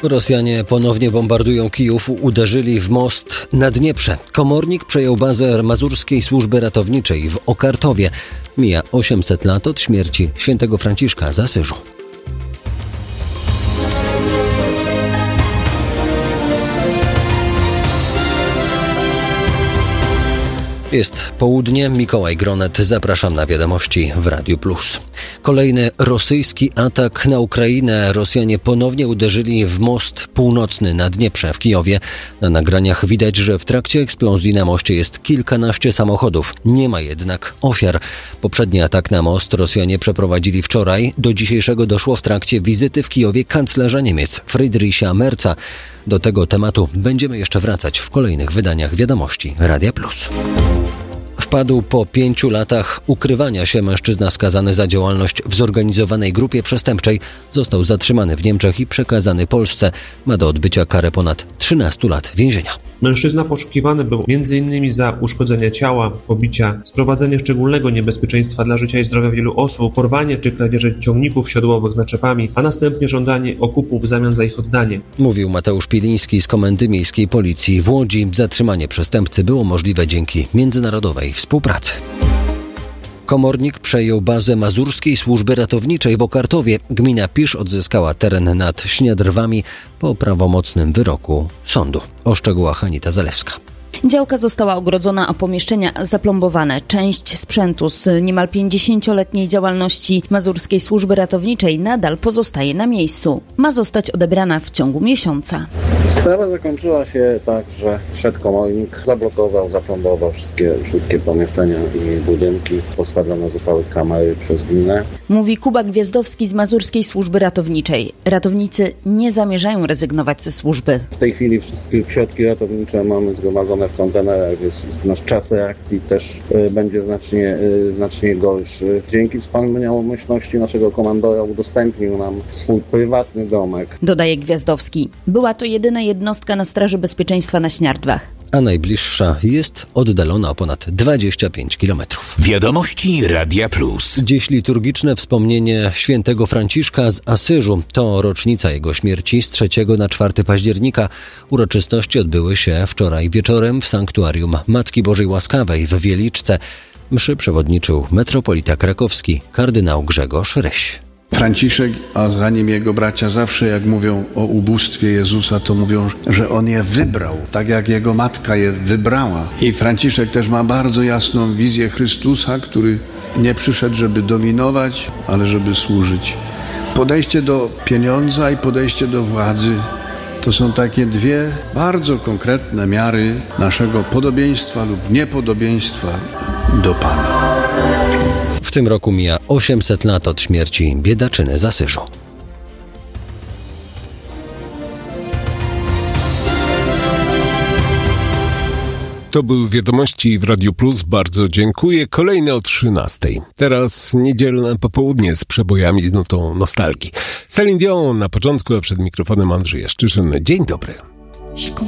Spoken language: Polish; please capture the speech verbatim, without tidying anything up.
Rosjanie ponownie bombardują Kijów, uderzyli w most na Dnieprze. Komornik przejął bazę Mazurskiej Służby Ratowniczej w Okartowie. Mija osiemset lat od śmierci świętego Franciszka z Asyżu. Jest południe, Mikołaj Gronet, zapraszam na wiadomości w Radiu Plus. Kolejny rosyjski atak na Ukrainę. Rosjanie ponownie uderzyli w most północny na Dnieprze w Kijowie. Na nagraniach widać, że w trakcie eksplozji na moście jest kilkanaście samochodów. Nie ma jednak ofiar. Poprzedni atak na most Rosjanie przeprowadzili wczoraj. Do dzisiejszego doszło w trakcie wizyty w Kijowie kanclerza Niemiec Friedricha Merza. Do tego tematu będziemy jeszcze wracać w kolejnych wydaniach wiadomości Radia Plus. Wpadł po pięciu latach ukrywania się mężczyzna skazany za działalność w zorganizowanej grupie przestępczej. Został zatrzymany w Niemczech i przekazany Polsce. Ma do odbycia karę ponad trzynastu lat więzienia. Mężczyzna poszukiwany był między innymi za uszkodzenie ciała, pobicia, sprowadzenie szczególnego niebezpieczeństwa dla życia i zdrowia wielu osób, porwanie czy kradzieże ciągników siodłowych z naczepami, a następnie żądanie okupu w zamian za ich oddanie. Mówił Mateusz Piliński z Komendy Miejskiej Policji w Łodzi. Zatrzymanie przestępcy było możliwe dzięki międzynarodowej współpracy. Komornik przejął bazę Mazurskiej Służby Ratowniczej w Okartowie. Gmina Pisz odzyskała teren nad Śniadrwami po prawomocnym wyroku sądu. O szczegółach Anita Zalewska. Działka została ogrodzona, a pomieszczenia zaplombowane. Część sprzętu z niemal pięćdziesięcioletniej działalności Mazurskiej Służby Ratowniczej nadal pozostaje na miejscu. Ma zostać odebrana w ciągu miesiąca. Sprawa zakończyła się tak, że wszedł komornik, zablokował, zaplombował wszystkie, wszystkie pomieszczenia i budynki. Postawione zostały kamery przez gminę. Mówi Kuba Gwiazdowski z Mazurskiej Służby Ratowniczej. Ratownicy nie zamierzają rezygnować ze służby. W tej chwili wszystkie środki ratownicze mamy zgromadzone w kontenerach, więc nasz czas reakcji też y, będzie znacznie, y, znacznie gorszy. Dzięki wspaniałomości naszego komandora udostępnił nam swój prywatny domek. Dodaje Gwiazdowski. Była to jedyna jednostka na Straży Bezpieczeństwa na Śniardwach. A najbliższa jest oddalona o ponad dwadzieścia pięć kilometrów. Wiadomości Radia Plus. Dziś liturgiczne wspomnienie świętego Franciszka z Asyżu. To rocznica jego śmierci z trzeciego na czwartego października. Uroczystości odbyły się wczoraj wieczorem w sanktuarium Matki Bożej Łaskawej w Wieliczce. Mszy przewodniczył metropolita krakowski kardynał Grzegorz Ryś. Franciszek, a za nim jego bracia, zawsze jak mówią o ubóstwie Jezusa, to mówią, że on je wybrał, tak jak jego matka je wybrała. I Franciszek też ma bardzo jasną wizję Chrystusa, który nie przyszedł, żeby dominować, ale żeby służyć. Podejście do pieniądza i podejście do władzy to są takie dwie bardzo konkretne miary naszego podobieństwa lub niepodobieństwa do Pana. W tym roku mija osiemset lat od śmierci biedaczyny z Asyżu. To były wiadomości w Radiu Plus. Bardzo dziękuję. Kolejne o trzynastej. Teraz niedzielne popołudnie z przebojami z nutą nostalgii. Celine Dion na początku, a przed mikrofonem Andrzej Jaszczyszyn. Dzień dobry.